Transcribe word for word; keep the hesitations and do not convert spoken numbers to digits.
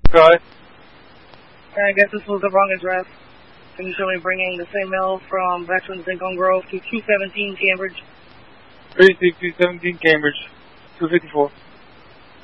Right. I guess this was the wrong address. Can you show me bringing the same mail from Veterans Lincoln Grove to two seventeen Cambridge? three sixty, seventeen Cambridge, two fifty-four.